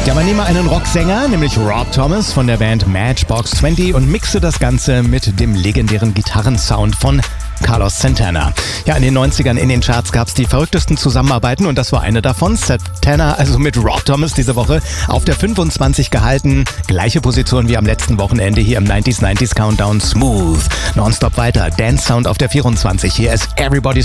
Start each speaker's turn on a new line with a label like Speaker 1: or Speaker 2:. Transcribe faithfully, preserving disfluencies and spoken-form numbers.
Speaker 1: Ja, man nehme einen Rocksänger, nämlich Rob Thomas von der Band Matchbox zwanzig und mixe das Ganze mit dem legendären Gitarrensound von Carlos Santana. Ja, in den neunzigern in den Charts gab es die verrücktesten Zusammenarbeiten und das war eine davon. Santana, also mit Rob Thomas diese Woche auf der fünfundzwanzig gehalten. Gleiche Position wie am letzten Wochenende hier im neunziger neunziger Countdown. Smooth. Nonstop weiter. Dance Sound auf der vierundzwanzig. Hier ist Everybody's